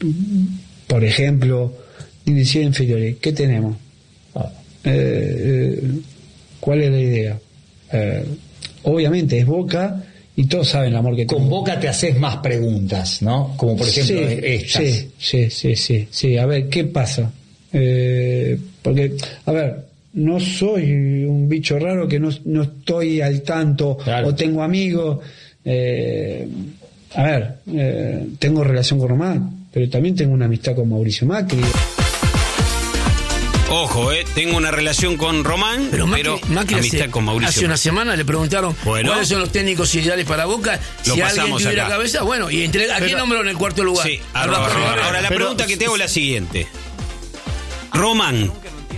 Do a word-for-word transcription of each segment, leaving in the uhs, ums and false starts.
por ejemplo, divisiones inferiores, ¿qué tenemos? Eh, eh, ¿Cuál es la idea? Eh, obviamente es Boca y todos saben el amor que con tengo. Boca te haces más preguntas, ¿no? Como por ejemplo sí, estas. Sí, sí, sí, sí, sí. A ver, ¿qué pasa? Eh, porque, a ver, no soy un bicho raro que no, no estoy al tanto, claro. O tengo amigos. Eh, a ver, eh, tengo relación con Román, pero también tengo una amistad con Mauricio Macri. Ojo, eh, tengo una relación con Román, pero, Macri, pero Macri amistad hace, con Mauricio. Hace una semana le preguntaron bueno, cuáles son los técnicos ideales para Boca. Si alguien tuviera acá. cabeza, bueno, y entre, ¿a quién nombró en el cuarto lugar? Sí, a Ahora, ahora, ahora la pero, pregunta que te hago es la siguiente. Román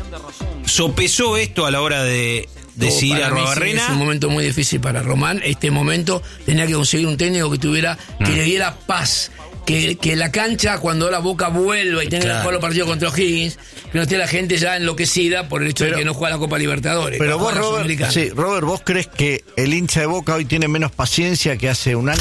sopesó esto a la hora de decidir a Arruabarrena. Sí, es un momento muy difícil para Román. Este momento tenía que conseguir un técnico que tuviera, mm. que le diera paz. Que, que la cancha, cuando la Boca vuelva y tenga claro. que jugar los partidos contra O'Higgins, que no esté la gente ya enloquecida por el hecho pero, de que no juega la Copa Libertadores. Pero vos, Robert, sí, Robert, ¿vos crees que el hincha de Boca hoy tiene menos paciencia que hace un año?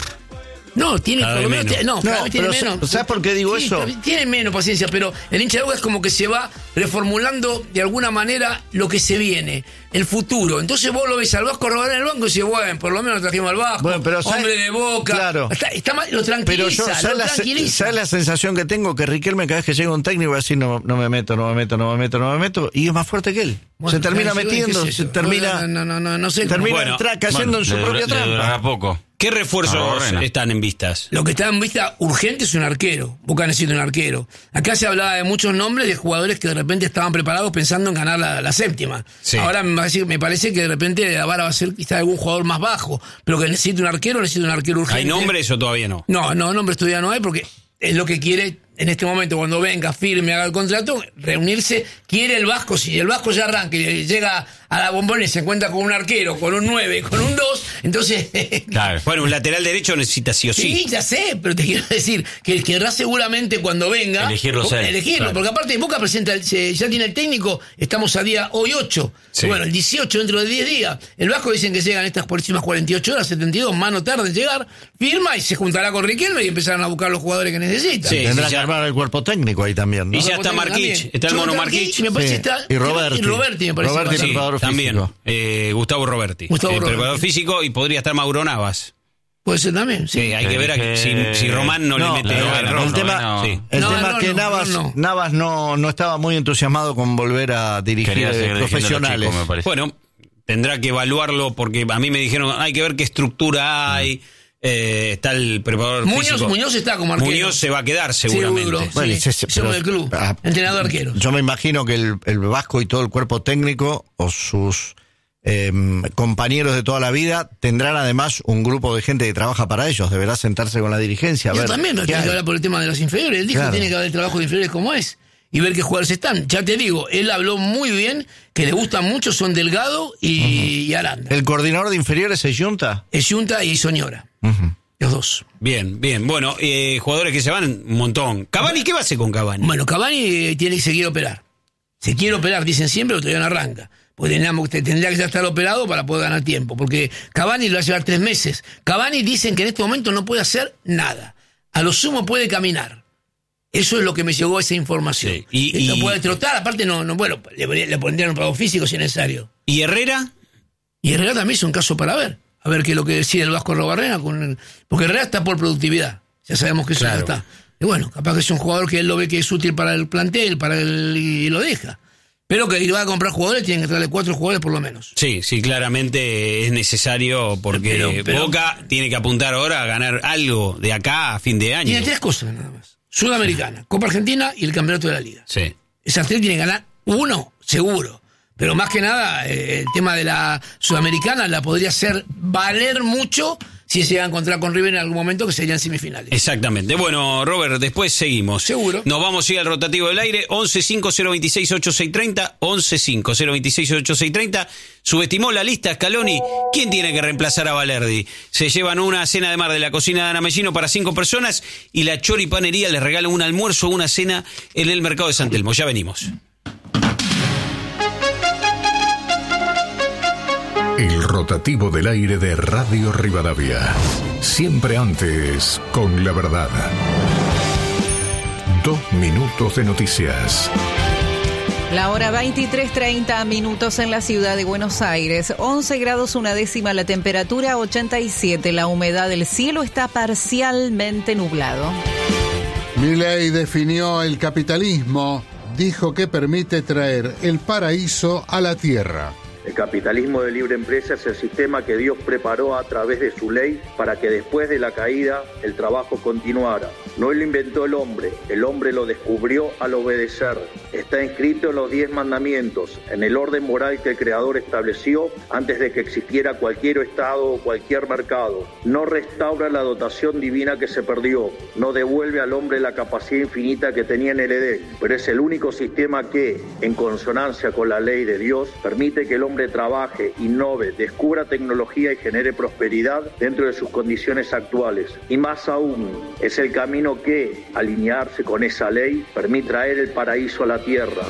No, tiene por lo menos, menos. No, no tiene pero menos. ¿Sabes por qué digo sí, eso? Tiene menos paciencia, pero el hincha de Boca es como que se va reformulando de alguna manera lo que se viene, el futuro. Entonces vos lo ves al Vasco robar en el banco y decís, bueno, por lo menos trajimos al Vasco, bueno, pero hombre ¿sabes? de Boca. Claro. Está, está mal, lo tranquiliza, pero yo, ¿sabes lo la, tranquiliza. ¿sabes la sensación que tengo? Que Riquelme cada vez que llega un técnico va a decir, no, no me meto, no me meto, no me meto, no me meto, y es más fuerte que él. Bueno, se termina metiendo, es se termina, no, no, no, no sé termina bueno, tra- cayendo bueno, en su le, propia le, trampa. A poco. ¿Qué refuerzos no, están en vistas? Lo que está en vista urgente es un arquero. Boca necesita un arquero. Acá se hablaba de muchos nombres de jugadores que de repente estaban preparados pensando en ganar la, la séptima. Sí. Ahora me parece, me parece que de repente la vara va a ser quizá algún jugador más bajo, pero que necesita un arquero, necesita un arquero urgente. ¿Hay nombres o todavía no? No, no, nombres todavía no hay porque es lo que quiere en este momento, cuando venga, firme, haga el contrato, reunirse. Quiere el Vasco, si el Vasco ya arranca y llega a la Bombonera y se encuentra con un arquero, con un nueve, con un dos, entonces... Claro. Bueno, un lateral derecho necesita sí o sí. Sí, ya sé, pero te quiero decir que él querrá seguramente cuando venga... Elegirlo, Boca, ser, elegirlo claro. Porque aparte Boca presenta, el, se, ya tiene el técnico, estamos a día hoy ocho. Sí. Bueno, el dieciocho dentro de diez días. El Vasco dicen que llegan estas próximas cuarenta y ocho horas, setenta y dos, mano tarde en llegar, firma y se juntará con Riquelme y empezarán a buscar los jugadores que necesitan. Sí, tendrá sí, que ya. armar el cuerpo técnico ahí también, ¿no? Y ya está Marquich, está el mono Marquich. Me parece sí. está, y Roberti. Y Roberti me parece. Roberti, sí, preparador también. Físico. Eh, Gustavo Roberti. Gustavo eh, Roberti. Preparador físico y podría estar Mauro Navas. Puede ser también, sí. sí hay que ver a, que... si, si Román no, no le mete no, el, no, el tema, no. Sí. el no, tema no, es que no, Navas, no, no. Navas no, no estaba muy entusiasmado con volver a dirigir profesionales. Chicos, me bueno, tendrá que evaluarlo porque a mí me dijeron hay que ver qué estructura hay. Mm. Eh, está el preparador Muñoz, físico. Muñoz está como arquero. Muñoz se va a quedar seguramente. Seguro, bueno, sí. se, se, pero, del club, ah, entrenador arquero. Yo me imagino que el, el Vasco y todo el cuerpo técnico o sus eh, compañeros de toda la vida tendrán además un grupo de gente que trabaja para ellos. Deberá sentarse con la dirigencia. A Yo ver, también no tiene que hablar por el tema de las inferiores. Él dijo claro. que tiene que haber el trabajo de inferiores como es y ver qué jugadores están. Ya te digo, él habló muy bien, que le gustan mucho, son Delgado y, uh-huh. y Aranda. ¿El coordinador de inferiores es Yunta? Es Yunta y Soñora. Uh-huh. Los dos. Bien, bien. Bueno, eh, jugadores que se van, un montón. ¿Cavani qué va a hacer con Cavani? Bueno, Cavani tiene que seguir operar. Se quiere operar, dicen siempre, pero todavía no arranca. Porque tendríamos, tendría que ya estar operado para poder ganar tiempo. Porque Cavani lo va a llevar tres meses. Cavani dicen que en este momento no puede hacer nada. A lo sumo puede caminar. Eso es lo que me llegó esa información. Sí. Y, no y, puede trotar, aparte no, no bueno, le, le pondrían un pago físico si es necesario. ¿Y Herrera? Y Herrera también es un caso para ver. A ver qué es lo que decide el Vasco Arruabarrena. Con, porque Herrera está por productividad. Ya sabemos que eso claro. ya está. Y bueno, capaz que es un jugador que él lo ve que es útil para el plantel, para el, y lo deja. Pero que va a comprar jugadores, tienen que traerle cuatro jugadores por lo menos. Sí, sí, claramente es necesario porque pero, pero, Boca tiene que apuntar ahora a ganar algo de acá a fin de año. Tiene tres cosas nada más. Sudamericana, Copa Argentina y el campeonato de la Liga. Sí. Esas tres tienen que ganar uno, seguro. Pero más que nada, eh, el tema de la Sudamericana la podría hacer valer mucho si se llega a encontrar con River en algún momento, que serían semifinales. Exactamente. Bueno, Robert, después seguimos. Seguro. Nos vamos a ir al rotativo del aire. once cinco cero veintiséis ochenta y seis treinta. once cinco cero veintiséis ochenta y seis treinta. Subestimó la lista Scaloni. ¿Quién tiene que reemplazar a Valerdi? Se llevan una cena de mar de la cocina de Ana Mellino para cinco personas y la Choripanería les regala un almuerzo o una cena en el mercado de San Telmo. Ya venimos. El rotativo del aire de Radio Rivadavia. Siempre antes con la verdad. Dos minutos de noticias. La hora veintitrés treinta minutos en la ciudad de Buenos Aires. once grados una décima la temperatura, ochenta y siete la humedad. El cielo está parcialmente nublado. Milei definió el capitalismo. Dijo que permite traer el paraíso a la tierra. El capitalismo de libre empresa es el sistema que Dios preparó a través de su ley para que después de la caída el trabajo continuara. No lo inventó el hombre, el hombre lo descubrió al obedecer. Está inscrito en los diez mandamientos, en el orden moral que el Creador estableció antes de que existiera cualquier Estado o cualquier mercado. No restaura la dotación divina que se perdió, no devuelve al hombre la capacidad infinita que tenía en el Edén, pero es el único sistema que, en consonancia con la ley de Dios, permite que el hombre trabaje, innove, descubra tecnología y genere prosperidad dentro de sus condiciones actuales. Y más aún, es el camino que, alinearse con esa ley, permite traer el paraíso a la tierra.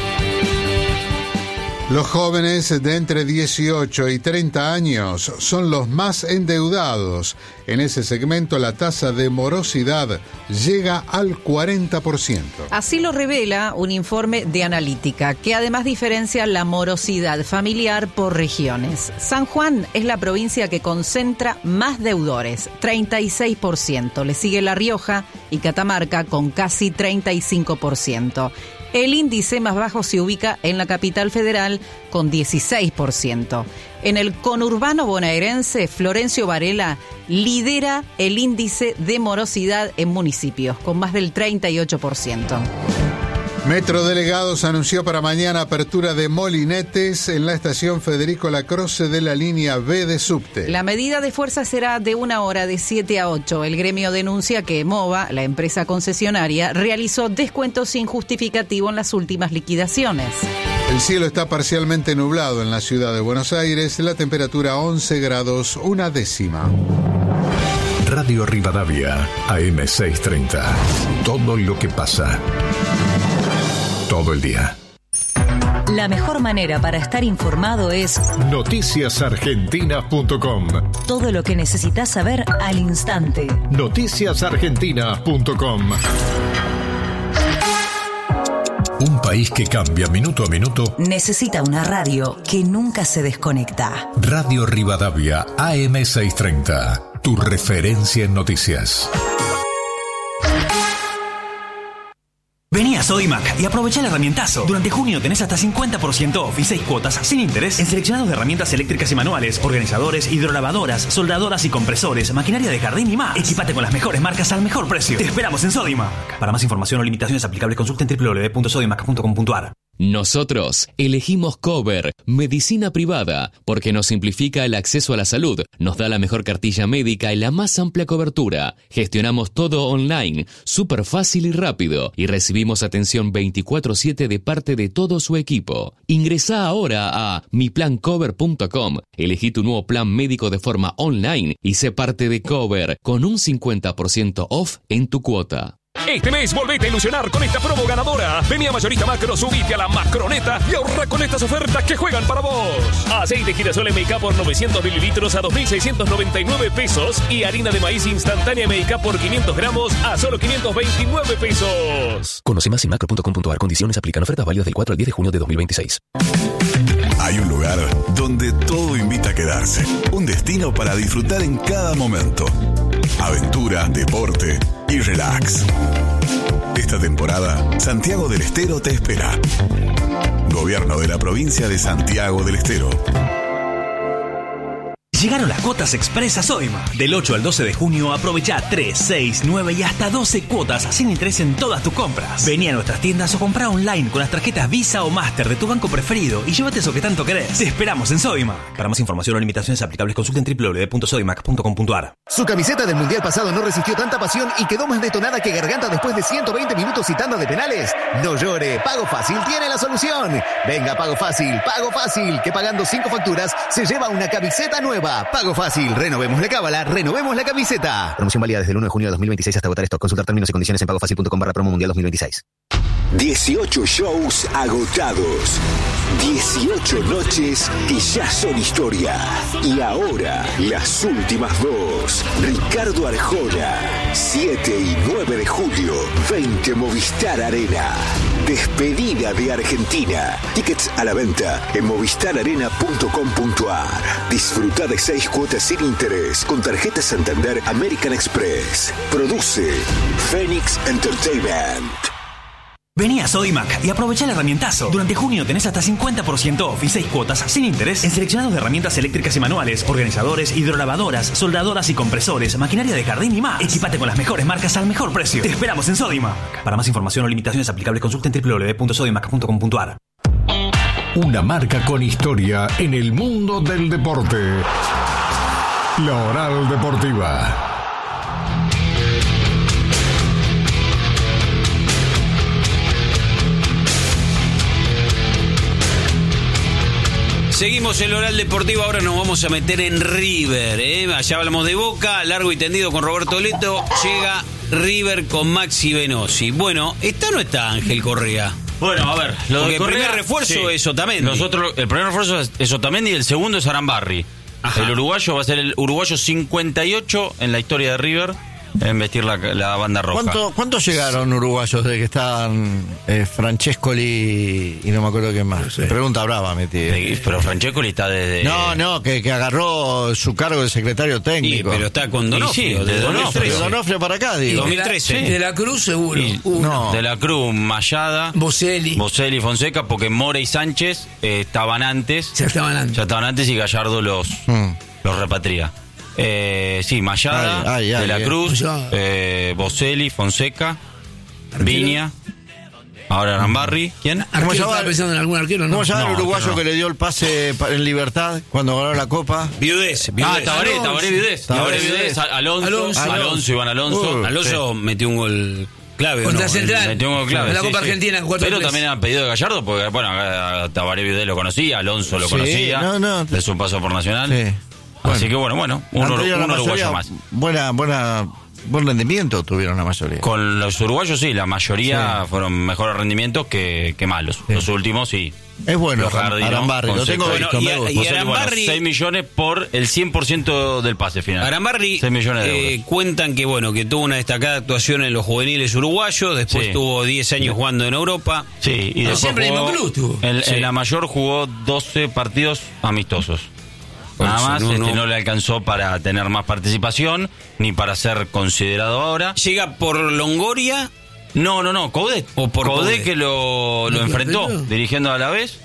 Los jóvenes de entre dieciocho y treinta años son los más endeudados. En ese segmento la tasa de morosidad llega al cuarenta por ciento. Así lo revela un informe de Analítica, que además diferencia la morosidad familiar por regiones. San Juan es la provincia que concentra más deudores, treinta y seis por ciento. Le sigue La Rioja y Catamarca con casi treinta y cinco por ciento. El índice más bajo se ubica en la capital federal con dieciséis por ciento. En el conurbano bonaerense, Florencio Varela lidera el índice de morosidad en municipios con más del treinta y ocho por ciento. Metro Delegados anunció para mañana apertura de molinetes en la estación Federico Lacroze de la línea B de subte. La medida de fuerza será de una hora de siete a ocho. El gremio denuncia que Mova, la empresa concesionaria, realizó descuentos sin justificativo en las últimas liquidaciones. El cielo está parcialmente nublado en la ciudad de Buenos Aires, la temperatura once grados una décima. Radio Rivadavia, A M seiscientos treinta. Todo lo que pasa. Todo el día. La mejor manera para estar informado es noticias argentinas punto com. Todo lo que necesitas saber al instante. noticias argentinas punto com. Un país que cambia minuto a minuto necesita una radio que nunca se desconecta. Radio Rivadavia, A M seiscientos treinta. Tu referencia en noticias. Vení a Sodimac y aprovecha el herramientazo. Durante junio tenés hasta cincuenta por ciento off y seis cuotas sin interés en seleccionados de herramientas eléctricas y manuales, organizadores, hidrolavadoras, soldadoras y compresores, maquinaria de jardín y más. Equipate con las mejores marcas al mejor precio. Te esperamos en Sodimac. Para más información o limitaciones aplicables, consulta en doble u doble u doble u punto sodimac punto com punto a r. Nosotros elegimos Cover, medicina privada, porque nos simplifica el acceso a la salud, nos da la mejor cartilla médica y la más amplia cobertura. Gestionamos todo online, súper fácil y rápido, y recibimos atención veinticuatro siete de parte de todo su equipo. Ingresá ahora a mi plan cover punto com, elegí tu nuevo plan médico de forma online y sé parte de Cover, con un cincuenta por ciento off en tu cuota. Este mes volvete a ilusionar con esta promo ganadora. Vení a Mayorista Macro, subite a la Macroneta y ahorra con estas ofertas que juegan para vos. Aceite girasol M K por novecientos mililitros a dos mil seiscientos noventa y nueve pesos y harina de maíz instantánea M K por quinientos gramos a solo quinientos veintinueve pesos. Conoce más en macro punto com punto a r. Condiciones aplican. Ofertas válidas del cuatro al diez de junio de dos mil veintiséis. Hay un lugar donde todo invita a quedarse. Un destino para disfrutar en cada momento. Aventura, deporte y relax. Esta temporada, Santiago del Estero te espera. Gobierno de la provincia de Santiago del Estero. Llegaron las cuotas express a Sodimac. Del ocho al doce de junio aprovecha tres, seis, nueve y hasta doce cuotas sin interés en todas tus compras. Vení a nuestras tiendas o comprá online con las tarjetas Visa o Master de tu banco preferido y llévate eso que tanto querés. Te esperamos en Sodimac. Para más información o limitaciones aplicables, consulta en doble u doble u doble u punto sodimac punto com punto a r. Su camiseta del Mundial pasado no resistió tanta pasión y quedó más detonada que Garganta después de ciento veinte minutos y tanda de penales. No llore, Pago Fácil tiene la solución. Venga, Pago Fácil, Pago Fácil, que pagando cinco facturas se lleva una camiseta nueva. Pago Fácil, renovemos la cábala, renovemos la camiseta. Promoción válida desde el uno de junio de dos mil veintiséis hasta agotar stock. Consultar términos y condiciones en pagofacil punto com barra promo mundial dos mil veintiséis. dieciocho shows agotados. dieciocho noches que ya son historia. Y ahora, las últimas dos. Ricardo Arjona, siete y nueve de julio, veinte Movistar Arena. Despedida de Argentina. Tickets a la venta en movistar arena punto com punto a r. Disfruta de seis cuotas sin interés con tarjeta Santander American Express. Produce Phoenix Entertainment. Vení a Sodimac y aprovecha el herramientazo. Durante junio tenés hasta cincuenta por ciento off y seis cuotas sin interés en seleccionados de herramientas eléctricas y manuales, organizadores, hidrolavadoras, soldadoras y compresores, maquinaria de jardín y más. Equipate con las mejores marcas al mejor precio. Te esperamos en Sodimac. Para más información o limitaciones aplicables, consulten doble u doble u doble u punto sodimac punto com punto a r. Una marca con historia en el mundo del deporte. La Oral Deportiva. Seguimos el Oral Deportivo, ahora nos vamos a meter en River, ¿eh? Allá hablamos de Boca, largo y tendido con Roberto Leto, llega River con Maxi Venosi. Bueno, ¿está o no está Ángel Correa? Bueno, a ver, lo Porque de Correa, el primer refuerzo sí. es Otamendi. Nosotros, el primer refuerzo es, es Otamendi y el segundo es Arambarri. Ajá. El uruguayo va a ser el uruguayo cincuenta y ocho en la historia de River en vestir la, la banda roja. ¿Cuánto, ¿Cuántos llegaron uruguayos de que estaban eh, Francescoli y no me acuerdo quién más? No sé. Pregunta brava, metí. Pero Francescoli está desde... No, no, que, que agarró su cargo de secretario técnico. Sí, pero está con Donofrio. Sí, de Donofrio, de Donofrio para acá, digo. dos mil trece. De la Cruz, seguro. Y, no. De la Cruz, Mayada. Boselli. Boselli, Fonseca, porque Mora y Sánchez eh, estaban antes. Ya estaban antes. Ya estaban antes y Gallardo los, hmm. los repatria. Eh, sí, Mayada, ay, ay, ay, De la ay, Cruz, eh, Boselli, Fonseca, Arquero. Viña, ahora Arambarri. ¿Quién? ¿Cómo estaba pensando en algún arquero? ¿No? ¿Cómo se llama no, el uruguayo no. que le dio el pase en Libertad cuando ganó la Copa? Viudés. Ah, Tabaré, Tabaré Viudés. Tabaré Viudés, Alonso, Alonso, Alonso, Alonso, Iván Alonso. Uh, Alonso sí. metió un gol clave. Contra no, Central. Metió un gol clave. En la sí, Copa sí. Argentina. cuatro Pero tres. también era pedido de Gallardo, porque bueno, Tabaré Viudés lo conocía, Alonso lo sí, conocía. No, no. De su paso por Nacional. Sí. Así Bueno. que bueno, bueno, un, ur, un uruguayo más. Buena, buena, buen rendimiento tuvieron la mayoría. Con los uruguayos sí, la mayoría sí. fueron mejores rendimientos que, que malos. Sí. Los últimos sí. Es bueno, los Jardino, Arambarri, lo tengo bueno, visto. Y, a, y Arambarri, bueno, seis millones por el cien por ciento del pase final. Arambarri seis millones de euros. Eh, cuentan que bueno, que tuvo una destacada actuación en los juveniles uruguayos, después sí. tuvo diez años jugando en Europa. Sí, y no, después siempre jugó, el mismo club, en, sí. en la mayor jugó doce partidos amistosos. Nada más, no, este no. no le alcanzó para tener más participación, ni para ser considerado ahora. ¿Llega por Longoria? No, no, no, Coudet. O por Coudet, Coudet que lo, lo enfrentó, dirigiendo a la vez,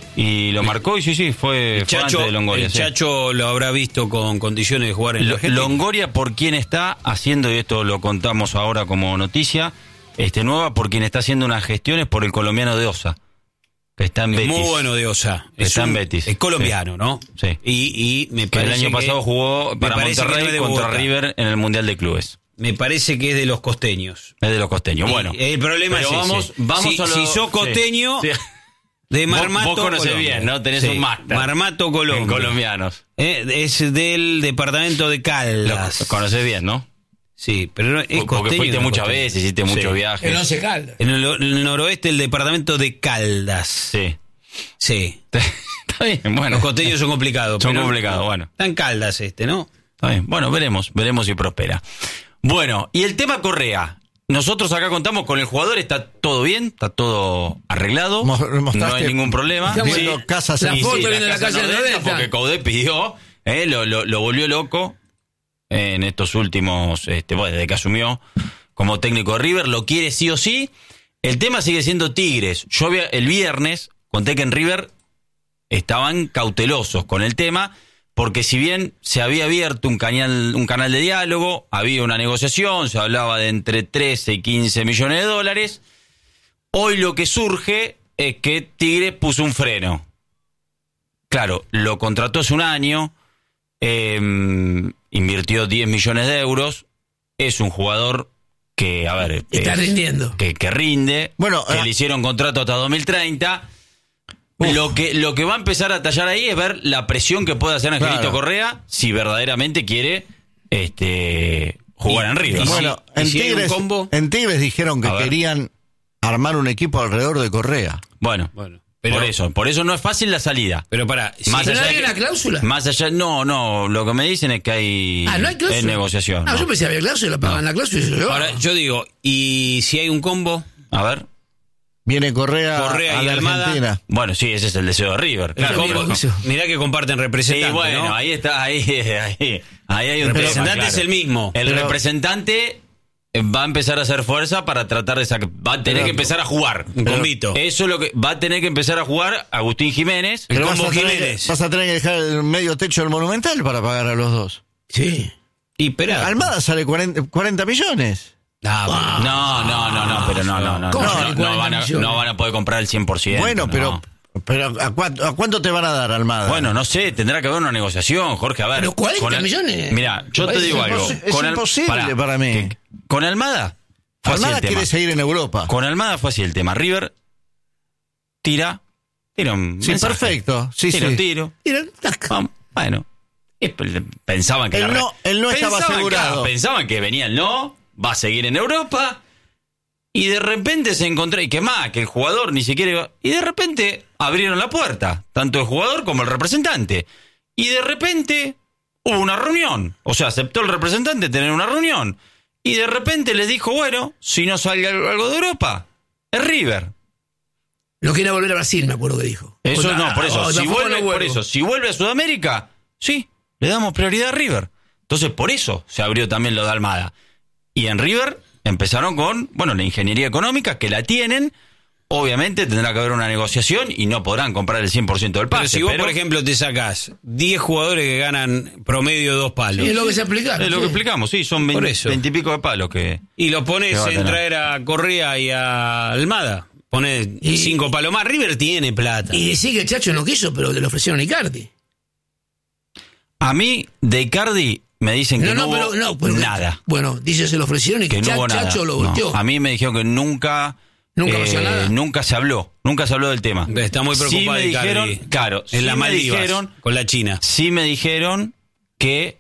y lo marcó, y sí, sí, fue, Chacho, fue antes de Longoria. El sí. Chacho lo habrá visto con condiciones de jugar en la Argentina. Longoria, por quien está haciendo, y esto lo contamos ahora como noticia, este nueva, por quien está haciendo unas gestiones por el colombiano de Osa. Está en Betis. Muy bueno de Osa. Está un, en Betis. Es colombiano, sí. ¿no? Sí. Y, y me que parece el año pasado que, jugó para Monterrey no contra Boca. River en el Mundial de Clubes. Me parece que es de los costeños. Es de los costeños. Y bueno. El problema es vamos, ese. Vamos si, a lo, si sos costeño, sí. de Marmato, Vos, vos conocés Colombia. bien, ¿no? Tenés sí. un máster. Marmato, Colombia. En colombianos. Eh, es del departamento de Caldas. Lo conocés bien, ¿no? Sí, pero no, es Porque costeño. fuiste no muchas costeño. veces, hiciste sí. muchos viajes. En Once Caldas. En el, en el noroeste, el departamento de Caldas. Sí. Sí. Está bien, bueno. Los costeños son complicados. Son pero complicados, bueno. Está en Caldas este, ¿no? Está bien. Bueno, veremos, veremos si prospera. Bueno, y el tema Correa. Nosotros acá contamos con el jugador, está todo bien, está todo arreglado, no hay ningún problema. Sí, casas la en foto sí, viene de la calle no Nordesta. porque Coudet pidió, eh, lo, lo, lo volvió loco en estos últimos, este, bueno, desde que asumió como técnico de River, lo quiere sí o sí. El tema sigue siendo Tigres. Yo había, el viernes conté que en River estaban cautelosos con el tema, porque si bien se había abierto un canal, un canal de diálogo, había una negociación, se hablaba de entre trece y quince millones de dólares, hoy lo que surge es que Tigres puso un freno. Claro, lo contrató hace un año, eh, invirtió diez millones de euros, es un jugador que, a ver... Está es, rindiendo. Que, que rinde, bueno, que eh, le hicieron contrato hasta dos mil treinta... Lo que, lo que va a empezar a tallar ahí es ver la presión que puede hacer Angelito claro. Correa si verdaderamente quiere este jugar y, en River. Bueno, ¿Y en, si hay un Tigres, combo? en Tigres dijeron que querían armar un equipo alrededor de Correa. Bueno, bueno pero, por eso, por eso no es fácil la salida. Pero para, más allá de que, una cláusula. Más allá, no, no, lo que me dicen es que hay, ah, ¿no hay cláusula? Es negociación. Ah, no. yo pensé que había cláusula, pagan no. la cláusula y se lo Ahora, yo digo, ¿y si hay un combo? A ver. Viene Correa, Correa a y la Almada. Argentina. Bueno, sí, ese es el deseo de River. Claro, combo, mirá que comparten representantes. Sí, bueno, ¿no? ahí está, ahí, ahí, ahí hay un representante tema, es claro. el mismo. El pero... representante va a empezar a hacer fuerza para tratar de sacar. Va a tener pero, que empezar a jugar. Un combito. Eso es lo que va a tener que empezar a jugar Agustín Jiménez. El combo vas Jiménez. Que, vas a tener que dejar el medio techo del Monumental para pagar a los dos. Sí. Y espera. Almada sale cuarenta millones. No, wow. no, no, no, no, pero no, no, no, no, no, no, van a, no van a poder comprar el cien por ciento. Bueno, pero, no. pero ¿a cuánto, ¿a cuánto te van a dar, Almada? Bueno, no sé, tendrá que haber una negociación, Jorge, a ver. Pero cuarenta millones. Mira, yo te digo algo. Es con imposible Al, para, para mí. Que, con Almada fue Almada así el quiere tema. seguir en Europa. Con Almada fue así el tema. River tira, tira un sí, mensaje. perfecto. Sí, tira sí. un tiro. Tira, Vamos, bueno. Pensaban que él no, él no estaba pensaban asegurado. Que, pensaban que venía el no, va a seguir en Europa. Y de repente se encontró, y que más, que el jugador ni siquiera iba, y de repente abrieron la puerta, tanto el jugador como el representante. Y de repente hubo una reunión, o sea, aceptó el representante tener una reunión. Y de repente les dijo, bueno, si no sale algo de Europa, es River. Lo quiere volver a Brasil, me acuerdo que dijo. Eso o, no, por eso, o, si vuelve, no por eso, si vuelve a Sudamérica, sí, le damos prioridad a River. Entonces, por eso se abrió también lo de Almada. Y en River empezaron con, bueno, la ingeniería económica, que la tienen. Obviamente tendrá que haber una negociación y no podrán comprar el cien por ciento del pase. Pero si vos, pero... por ejemplo, te sacás diez jugadores que ganan promedio dos palos. Sí, es lo que se explicaron. Es lo sí. que explicamos, sí, son veinte y pico de palos que... Y lo pones en traer a Correa y a Almada. Pones y, cinco palos más. River tiene plata. Y decís que el Chacho no quiso, pero le ofrecieron a Icardi. A mí, de Icardi... Me dicen que no, no, no hubo pero, no pero, nada. Bueno, dice se lo ofrecieron y que, que no hubo Chacho nada. Lo volteó. No, a mí me dijeron que nunca... Nunca eh, pasó nada. Nunca se habló. Nunca se habló del tema. Está muy preocupado. Sí me dijeron, Icardi, claro, en sí la Maldivas, dijeron, con la China. Sí me dijeron que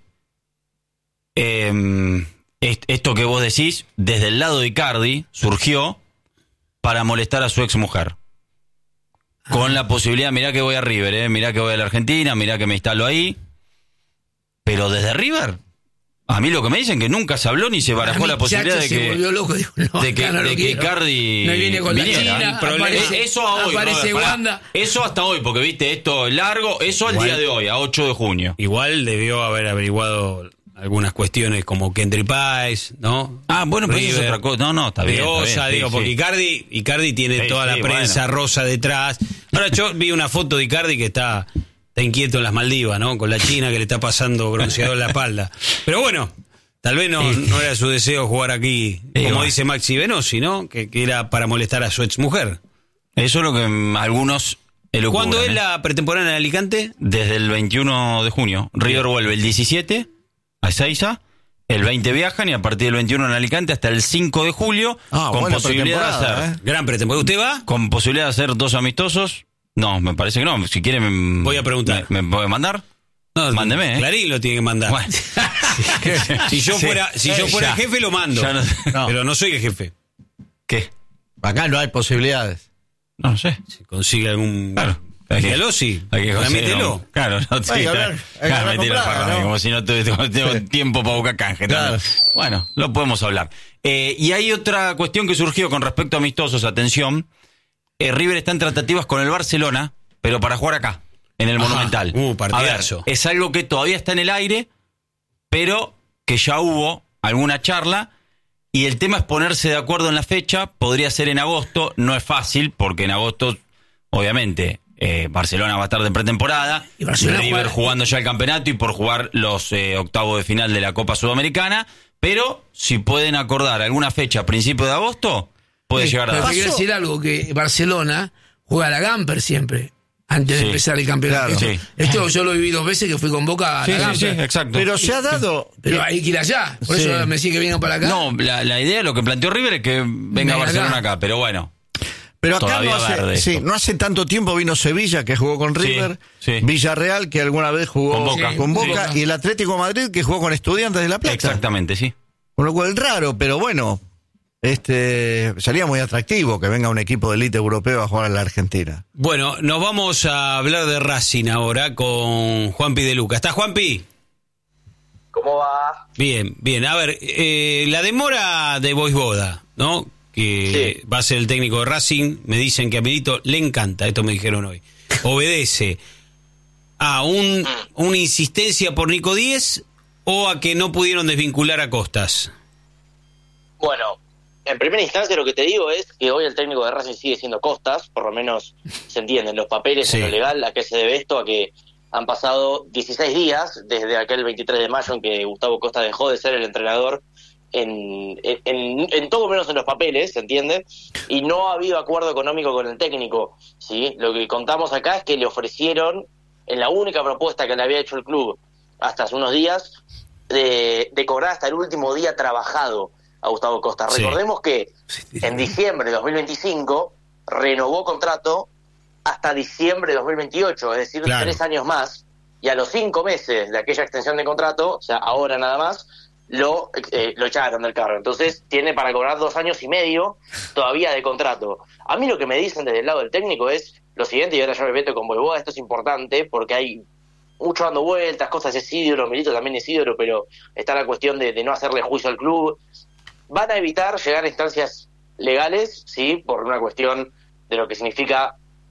eh, esto que vos decís, desde el lado de Icardi, surgió para molestar a su ex mujer. Ah. Con la posibilidad, mirá que voy a River, eh, mirá que voy a la Argentina, mirá que me instalo ahí. Pero desde River, a mí lo que me dicen que nunca se habló ni se barajó la posibilidad de que, loco, digo, no, de que, no de que Icardi no viene con viniera. la China, aparece, eso a hoy, aparece brother, Wanda. Eso hasta hoy, porque viste, esto es largo, eso al día de hoy, a ocho de junio. Igual debió haber averiguado algunas cuestiones como Kendry Páez, ¿no? Ah, bueno, pero eso es otra cosa. No, no, está bien. Rosa, está bien, digo, sí, porque sí. Icardi, Icardi tiene sí, toda sí, la prensa bueno. rosa detrás. Ahora yo vi una foto de Icardi que está, está inquieto en las Maldivas, ¿no? Con la China que le está pasando bronceador en la espalda. Pero bueno, tal vez no, sí. no era su deseo jugar aquí, sí, como bueno. dice Maxi Venosi, ¿no? Que, que era para molestar a su ex mujer. Eso es lo que mm, algunos elucubran. ¿Cuándo es ¿eh? la pretemporada en Alicante? Desde el veintiuno de junio. River Bien. vuelve el diecisiete a Ezeiza. El veinte viajan y a partir del veintiuno en Alicante hasta el cinco de julio ah, con bueno, posibilidad de hacer ¿eh? Gran pretemporada. ¿Usted va? Con posibilidad de hacer dos amistosos. No, me parece que no. Si quiere me, voy a preguntar. ¿Me, me puede mandar? No, mándeme. ¿eh? Clarín lo tiene que mandar. Bueno. si yo fuera, si yo fuera el jefe lo mando. No, no. Pero no soy el jefe. ¿Qué? Acá no hay posibilidades. No, no sé. Si consigue algún claro. Dígalo, sí. Tramítelo. Claro, no te claro, comprar, ¿no? como si no tengo, tengo sí. tiempo para buscar canje. Claro. Bueno, lo podemos hablar. Eh, y hay otra cuestión que surgió con respecto a amistosos. Atención. Eh, River está en tratativas con el Barcelona, pero para jugar acá, en el Ajá. Monumental. Uh, partidazo. A ver, es algo que todavía está en el aire, pero que ya hubo alguna charla. Y el tema es ponerse de acuerdo en la fecha. Podría ser en agosto. No es fácil, porque en agosto, obviamente... Eh, Barcelona va a estar de pretemporada, y River juega... jugando ya el campeonato y por jugar los eh, octavos de final de la Copa Sudamericana, pero si pueden acordar alguna fecha a principios de agosto, puede sí, llegar a dar. dar. Pero quiero decir algo, que Barcelona juega a la Gamper siempre, antes de sí, empezar el campeonato. Claro, esto, sí. esto yo lo viví dos veces que fui con Boca a sí, la Gamper. Sí, sí, exacto. Pero se ha dado... Pero hay que ir allá, por sí. eso me decís que vengan para acá. No, la, la idea, lo que planteó River es que venga, venga a Barcelona acá. acá, pero bueno... Pero acá no hace, sí, no hace tanto tiempo vino Sevilla, que jugó con River, sí, sí. Villarreal, que alguna vez jugó con Boca, con Boca sí. y el Atlético de Madrid, que jugó con Estudiantes de La Plata. Exactamente, sí. Con lo cual raro, pero bueno, este sería muy atractivo que venga un equipo de élite europeo a jugar en la Argentina. Bueno, nos vamos a hablar de Racing ahora con Juanpi de Luca. ¿Estás, Juanpi? ¿Cómo va? Bien, bien. A ver, eh, la demora de Vojvoda, ¿no? Que sí. Va a ser el técnico de Racing. Me dicen que a Milito le encanta, esto me dijeron hoy. Obedece a un, una insistencia por Nico Díez o a que no pudieron desvincular a Costas. Bueno, en primera instancia lo que te digo es que hoy el técnico de Racing sigue siendo Costas, por lo menos se entienden los papeles, sí. En lo legal, a qué se debe esto, a que han pasado dieciséis días desde aquel veintitrés de mayo en que Gustavo Costa dejó de ser el entrenador en, en, en, en todo menos en los papeles, ¿se entiende? Y no ha habido acuerdo económico con el técnico, ¿sí? Lo que contamos acá es que le ofrecieron, en la única propuesta que le había hecho el club hasta hace unos días, de, de cobrar hasta el último día trabajado a Gustavo Costa. Sí. Recordemos que en diciembre de dos mil veinticinco renovó contrato hasta diciembre de dos mil veintiocho, es decir, claro. tres años más, y a los cinco meses de aquella extensión de contrato, o sea, ahora nada más, lo eh, lo echaron del cargo. Entonces tiene para cobrar dos años y medio todavía de contrato. A mí lo que me dicen desde el lado del técnico es lo siguiente, y ahora ya me meto con Vojvoda, esto es importante, porque hay mucho dando vueltas, cosas es ídolo, Milito también es ídolo, pero está la cuestión de, de no hacerle juicio al club. Van a evitar llegar a instancias legales, sí, por una cuestión de lo que significa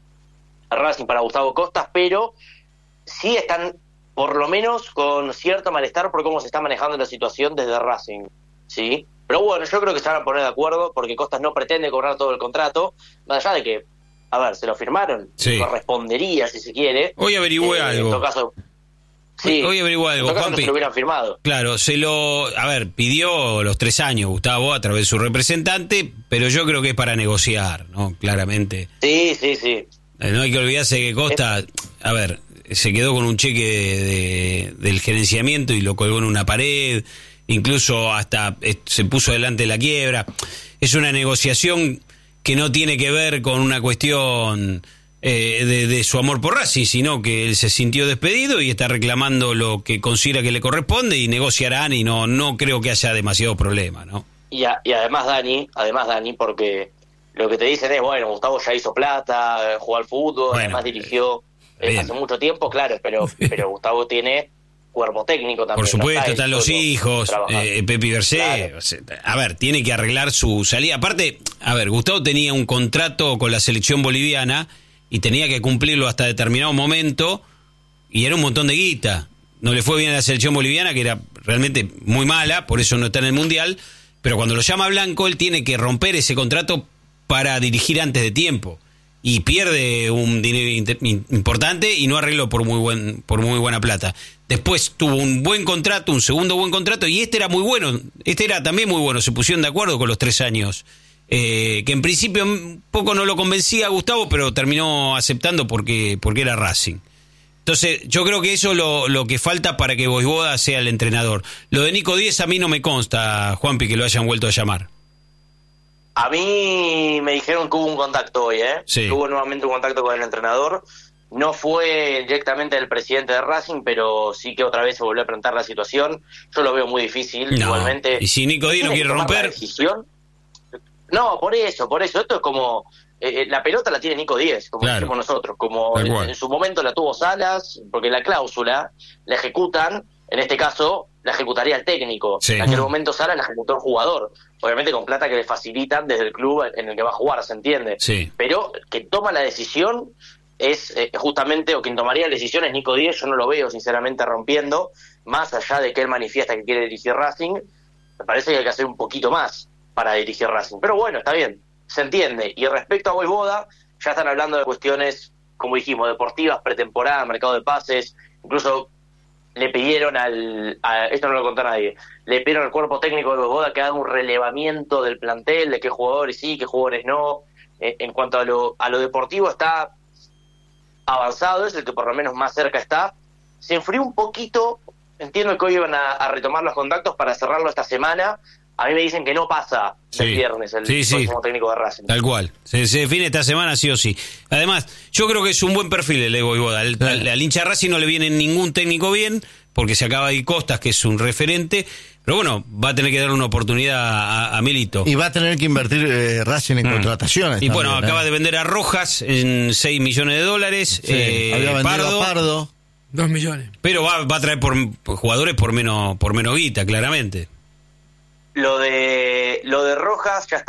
Racing para Gustavo Costas, pero sí están por lo menos con cierto malestar por cómo se está manejando la situación desde Racing, ¿sí? Pero bueno, yo creo que se van a poner de acuerdo porque Costas no pretende cobrar todo el contrato, más allá de que, a ver, se lo firmaron, sí. Correspondería, si se quiere. Hoy averigüé eh, algo. En todo caso, sí, hoy averigüé algo, en todo caso Juanpi. no se lo hubieran firmado. Claro, se lo, a ver, pidió los tres años Gustavo a través de su representante, pero yo creo que es para negociar, ¿no? Claramente. Sí, sí, sí. No hay que olvidarse que Costa, a ver, se quedó con un cheque de, de, del gerenciamiento y lo colgó en una pared, incluso hasta se puso delante de la quiebra. Es una negociación que no tiene que ver con una cuestión eh, de, de su amor por Racing, sino que él se sintió despedido y está reclamando lo que considera que le corresponde y negociarán y no no creo que haya demasiado problema, ¿no? Y, a, y además, Dani, además, Dani, porque lo que te dicen es, bueno, Gustavo ya hizo plata, jugó al fútbol, bueno, además dirigió eh, hace mucho tiempo, claro, pero pero Gustavo tiene cuerpo técnico también. Por supuesto, no están los hijos, eh, Pepi Bercé, claro. O sea, a ver, tiene que arreglar su salida. Aparte, a ver, Gustavo tenía un contrato con la selección boliviana y tenía que cumplirlo hasta determinado momento y era un montón de guita. No le fue bien a la selección boliviana, que era realmente muy mala, por eso no está en el Mundial, pero cuando lo llama Blanco, él tiene que romper ese contrato para dirigir antes de tiempo y pierde un dinero importante y no arregló por muy buen por muy buena plata. Después tuvo un buen contrato, un segundo buen contrato y este era muy bueno, este era también muy bueno, se pusieron de acuerdo con los tres años, eh, que en principio un poco no lo convencía a Gustavo, pero terminó aceptando porque porque era Racing. Entonces yo creo que eso es lo, lo que falta para que Vojvoda sea el entrenador. Lo de Nico Díez a mí no me consta, Juanpi, que lo hayan vuelto a llamar. A mí me dijeron que hubo un contacto hoy, ¿eh? Sí. Que hubo nuevamente un contacto con el entrenador. No fue directamente del presidente de Racing, pero sí que otra vez se volvió a preguntar la situación. Yo lo veo muy difícil, no. Igualmente. ¿Y si Nico Díez no quiere romper? La decisión? No, por eso, por eso. Esto es como... Eh, la pelota la tiene Nico Díez, como claro. decimos nosotros. Como en, en su momento la tuvo Salas, porque la cláusula la ejecutan, en este caso la ejecutaría el técnico. Sí. En aquel momento Salas la ejecutó el jugador. Obviamente con plata que le facilitan desde el club en el que va a jugar, se entiende. Sí. Pero que toma la decisión es eh, justamente, o quien tomaría la decisión es Nico Díez. Yo no lo veo sinceramente rompiendo, más allá de que él manifiesta que quiere dirigir Racing. Me parece que hay que hacer un poquito más para dirigir Racing. Pero bueno, está bien, se entiende. Y respecto a Vojvoda, ya están hablando de cuestiones, como dijimos, deportivas, pretemporada, mercado de pases, incluso le pidieron al, a, esto no lo contó nadie, le pidieron al cuerpo técnico de Vojvoda que haga un relevamiento del plantel, de qué jugadores sí, qué jugadores no. Eh, en cuanto a lo, a lo deportivo está avanzado, es el que por lo menos más cerca está. Se enfrió un poquito, entiendo que hoy iban a, a retomar los contactos para cerrarlo esta semana. A mí me dicen que no pasa sí. el viernes el sí, próximo sí. técnico de Racing. Tal cual. Se, se define esta semana sí o sí. Además, yo creo que es un buen perfil el de Vojvoda. Al, al, al hincha Racing no le viene ningún técnico bien, porque se acaba de ir Costas, que es un referente, Pero bueno, va a tener que dar una oportunidad a, a Milito. Y va a tener que invertir eh, Racing en mm. contrataciones. Y también, bueno, ¿eh? acaba de vender a Rojas en seis millones de dólares. Sí, eh, había vendido Pardo, a Pardo. dos millones. Pero va, va a traer por, por jugadores por menos, por menos guita, claramente. Lo de, lo de Rojas ya está.